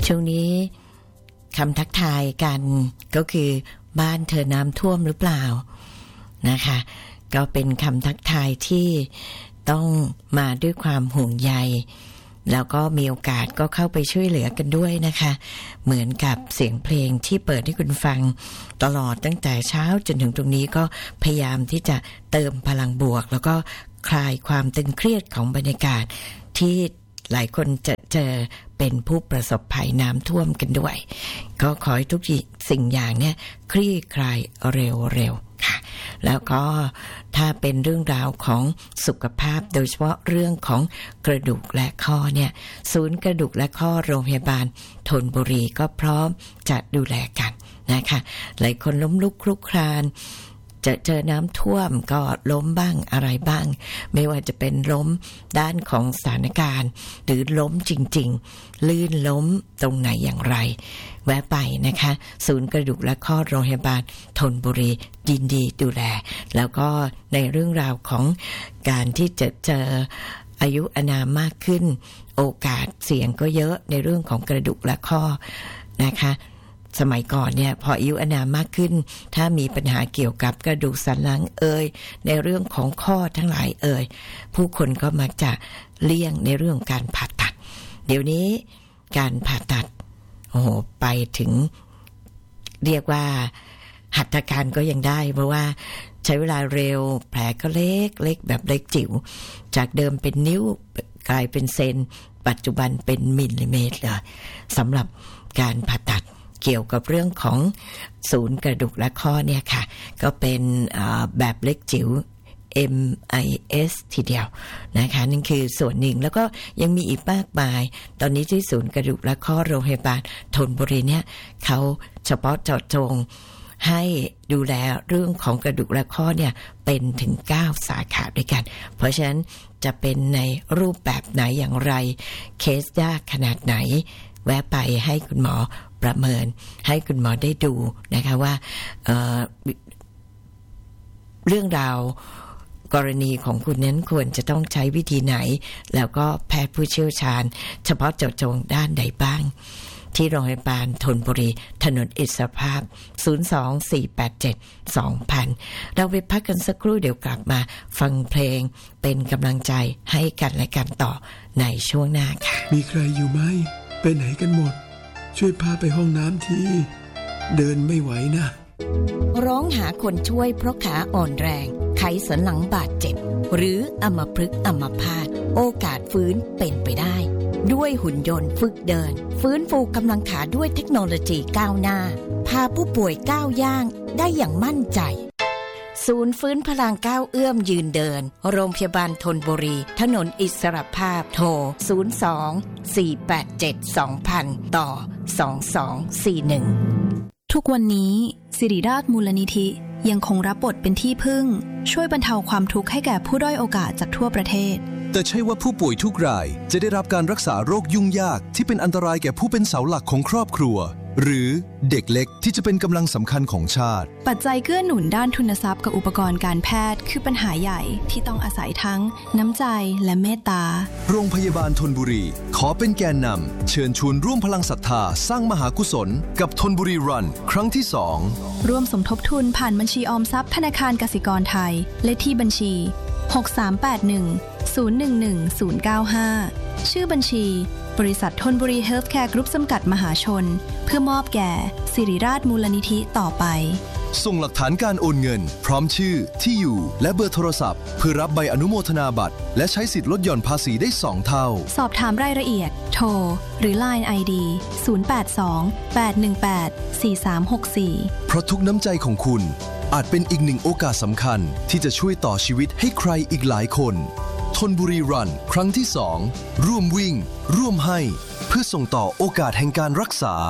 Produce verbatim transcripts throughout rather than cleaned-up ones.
ช่วงนี้คำทักทายกันก็คือบ้านเธอน้ำท่วมหรือเปล่านะคะก็เป็นคำทักทายที่ต้องมาด้วยความห่วงใยแล้วก็มีโอกาสก็เข้าไปช่วยเหลือกันด้วยนะคะเหมือนกับเสียงเพลงที่เปิดให้คุณฟังตลอดตั้งแต่เช้าจนถึงตรงนี้ก็พยายามที่จะเติมพลังบวกแล้วก็คลายความตึงเครียดของบรรยากาศที่หลายคนจะเจอเป็นผู้ประสบภัยน้ำท่วมกันด้วยก็ขอให้ทุกสิ่งอย่างเนี่ยคลี่คลายเร็วๆค่ะแล้วก็ถ้าเป็นเรื่องราวของสุขภาพโดยเฉพาะเรื่องของกระดูกและข้อเนี่ยศูนย์กระดูกและข้อโรงพยาบาลธนบุรีก็พร้อมจะดูแลกันนะคะหลายคนล้มลุกคลุกคลานจะเจอน้ำท่วมก็ล้มบ้างอะไรบ้างไม่ว่าจะเป็นล้มด้านของสถานการณ์หรือล้มจริงๆลื่นล้มตรงไหนอย่างไรแวะไปนะคะศูนย์กระดูกและข้อโรงพยาบาลธนบุรียินดีดูแลแล้วก็ในเรื่องราวของการที่จะเจออายุอานามมากขึ้นโอกาสเสี่ยงก็เยอะในเรื่องของกระดูกและข้อนะคะสมัยก่อนเนี่ยพออายุอานามมากขึ้นถ้ามีปัญหาเกี่ยวกับกระดูกสันหลังเอ่ยในเรื่องของข้อทั้งหลายเอ่ยผู้คนก็มักจะเลี่ยงในเรื่องการผ่าตัดเดี๋ยวนี้การผ่าตัดโอ้โหไปถึงเรียกว่าหัตถการก็ยังได้เพราะว่าใช้เวลาเร็วแผลก็เล็กเล็กแบบเล็กจิ๋วจากเดิมเป็นนิ้วกลายเป็นเซนปัจจุบันเป็นมิลลิเมตรเลยสำหรับการผ่าตัดเกี่ยวกับเรื่องของศูนย์กระดูกและข้อเนี่ยค่ะก็เป็นแบบเล็กจิ๋ว เอ็ม ไอ เอส ทีเดียวนะคะนั่นคือส่วนหนึ่งแล้วก็ยังมีอีกมากมายตอนนี้ที่ศูนย์กระดูกและข้อโรงพยาบาลธนบุรีเนี่ยเขาเฉพาะเจาะจงให้ดูแลเรื่องของกระดูกและข้อเนี่ยเป็นถึงเก้าสาขาด้วยกันเพราะฉะนั้นจะเป็นในรูปแบบไหนอย่างไรเคสยากขนาดไหนแวะไปให้คุณหมอประเมินให้คุณหมอได้ดูนะคะว่า เอ่อ เรื่องราวกรณีของคุณนั้นควรจะต้องใช้วิธีไหนแล้วก็แพทย์ผู้เชี่ยวชาญเฉพาะเจาะจงด้านใดบ้างที่โรงพยาบาลธนบุรีถนนอิสรภาพศูนย์ สอง สี่ แปด เจ็ด สอง ศูนย์ ศูนย์เราไปพักกันสักครู่เดี๋ยวกลับมาฟังเพลงเป็นกำลังใจให้กันและกันต่อในช่วงหน้าค่ะมีใครอยู่ไหมไปไหนกันหมดช่วยพาไปห้องน้ำทีเดินไม่ไหวนะร้องหาคนช่วยเพราะขาอ่อนแรงไขสันหลังบาดเจ็บหรืออัมพฤกษ์อัมพาตโอกาสฟื้นเป็นไปได้ด้วยหุ่นยนต์ฝึกเดินฟื้นฟูกำลังขาด้วยเทคโนโลยีก้าวหน้าพาผู้ป่วยก้าวย่างได้อย่างมั่นใจศูนย์ฟื้นพลังก้าวเอื้อมยืนเดินโรงพยาบาลธนบุรีถนนอิสรภาพโทรศูนย์ สอง สี่ แปด เจ็ด สอง ศูนย์ ศูนย์ต่อสอง สอง สี่ หนึ่งทุกวันนี้ศิริราชมูลนิธิยังคงรับบทเป็นที่พึ่งช่วยบรรเทาความทุกข์ให้แก่ผู้ด้อยโอกาสจากทั่วประเทศแต่ใช่ว่าผู้ป่วยทุกรายจะได้รับการรักษาโรคยุ่งยากที่เป็นอันตรายแก่ผู้เป็นเสาหลักของครอบครัวหรือเด็กเล็กที่จะเป็นกำลังสำคัญของชาติปัจจัยเกื้อหนุนด้านทุนทรัพย์กับอุปกรณ์การแพทย์คือปัญหาใหญ่ที่ต้องอาศัยทั้งน้ำใจและเมตตาโรงพยาบาลธนบุรีขอเป็นแกนนำเชิญชวนร่วมพลังศรัทธาสร้างมหากุศลกับธนบุรีรันครั้งที่สองร่วมสมทบทุนผ่านบัญชีออมทรัพย์ธนาคารกสิกรไทยเลขที่บัญชีหก สาม แปด หนึ่ง ศูนย์ หนึ่ง หนึ่ง ศูนย์ เก้า ห้าชื่อบัญชีบริษัทธนบุรีเฮลท์แคร์กรุ๊ปจำกัดมหาชนเพื่อมอบแก่ศิริราชมูลนิธิต่อไปส่งหลักฐานการโอนเงินพร้อมชื่อที่อยู่และเบอร์โทรศัพท์เพื่อรับใบอนุโมทนาบัตรและใช้สิทธิ์ลดหย่อนภาษีได้สองเท่าสอบถามรายละเอียดโทรหรือ ไลน์ ไอ ดี ศูนย์ แปด สอง แปด หนึ่ง แปด สี่ สาม หก สี่เพราะทุกน้ำใจของคุณอาจเป็นอีกหนึ่งโอกาสสำคัญที่จะช่วยต่อชีวิตให้ใครอีกหลายคนธนบุรีรันครั้งที่สองร่วมวิ่งร่วมให้เพื่อส่งต่อโอกาสแห่งการรักษา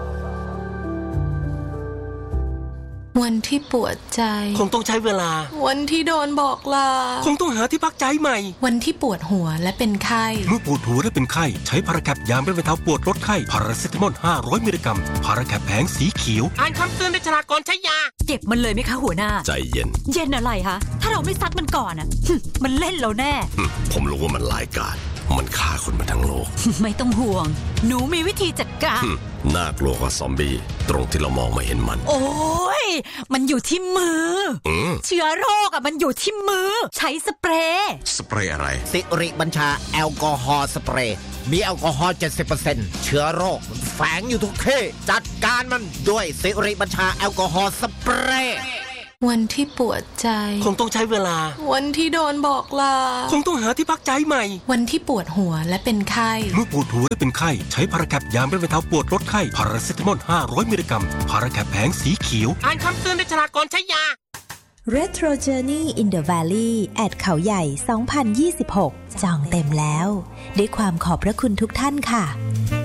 วันที่ปวดใจคงต้องใช้เวลาวันที่โดนบอกลาคงต้องหาที่พักใจใหม่วันที่ปวดหัวและเป็นไข้เมื่อปวดหัวและเป็นไข้ใช้พาราแคปยาบรรเทาปวดลดไข้พาราเซตามอลห้าร้อยมิลลิกรัมพาราแคปแผงสีเขียวอ่านคำเตือนในฉลากก่อนใช้ยาเก็บมันเลยไหมคะหัวหน้าใจเย็นเย็นอะไรคะถ้าเราไม่ซัดมันก่อนอ่ะมันเล่นเราแน่ผมรู้ว่ามันหลายการมันฆ่าคนมาทั้งโลกไม่ต้องห่วงหนูมีวิธีจัดการน่ากลัวกว่าซอมบี้ตรงที่เรามองไม่เห็นมันโอ้ยมันอยู่ที่มือเชื้อโรคอ่ะมันอยู่ที่มือใช้สเปรย์สเปรย์อะไรสิริบัญชาแอลกอฮอล์สเปรย์มีแอลกอฮอล์ เจ็ดสิบเปอร์เซ็นต์ เชื้อโรคมันแฝงอยู่ทุกที่จัดการมันด้วยสิริบัญชาแอลกอฮอล์สเปรย์วันที่ปวดใจคงต้องใช้เวลาวันที่โดนบอกลาคงต้องหาที่พักใจใหม่วันที่ปวดหัวและเป็นไข้เมื่อปวดหัวและเป็นไข้ใช้พาราแคปยาบรรเทาปวดลดไข้พาราเซตามอลห้าร้อยมิลลิกรัมพาราแคปแผงสีเขียวอ่านคำเตือนในฉลากก่อนใช้ยา Retro Journey in the Valley แอดเขาใหญ่สองพันยี่สิบหกจองเต็มแล้วด้วยความขอบพระคุณทุกท่านค่ะ